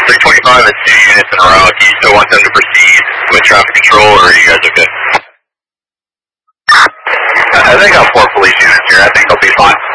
325 and 2 units in a row. Do you still want them to proceed with traffic control, or are you guys okay? I think I have 4 police units here. I think they'll be fine.